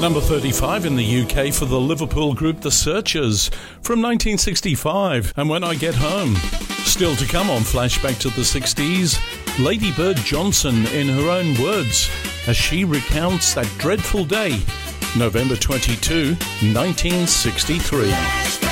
Number 35 in the UK for the Liverpool group The Searchers from 1965, And When I Get Home. Still to come on Flashback to the 60s, Lady Bird Johnson in her own words as she recounts that dreadful day, November 22, 1963.